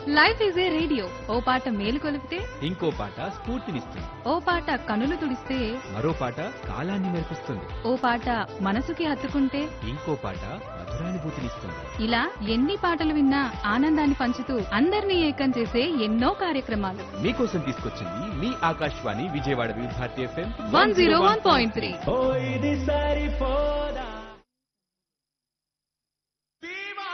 Life is a radio ఓ పాట మేలు కొలిపితే ఇంకో పాట స్ఫూర్తినిస్తుంది. ఓ పాట కనులు తుడిస్తే మరో పాట కాలాన్ని మెరిపిస్తుంది. ఓ పాట మనసుకి హత్తుకుంటే ఇంకో పాట మధురానుభూతినిస్తుంది. ఇలా ఎన్ని పాటలు విన్నా ఆనందాన్ని పంచుతూ అందరినీ ఏకం చేసే ఎన్నో కార్యక్రమాలు మీకోసం తీసుకొచ్చింది మీ ఆకాశవాణి విజయవాడ వివిధ భారతి FM 101.3. ఇది సరిపోదా